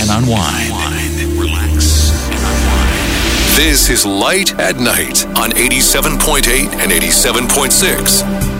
and unwind. Relax and unwind. This is Light at Night on 87.8 and 87.6.